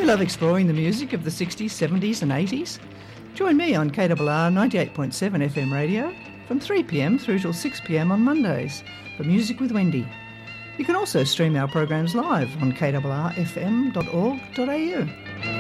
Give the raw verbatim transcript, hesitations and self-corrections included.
love exploring the music of the sixties, seventies and eighties? Join me on K R R ninety-eight point seven F M radio from three p m through till six p m on Mondays for Music with Wendy. You can also stream our programs live on k r r f m dot org dot a u.